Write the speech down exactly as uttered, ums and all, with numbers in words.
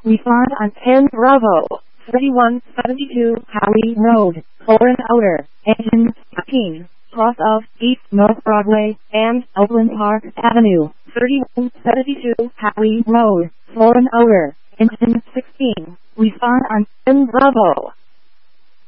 Respond on ten Bravo, thirty-one seventy-two Howie Road, Foreign Outer, Engine fifteen, cross of East North Broadway and Oakland Park Avenue, thirty-one seventy-two Howie Road, Foreign Outer, Engine sixteen. Respond on ten Bravo.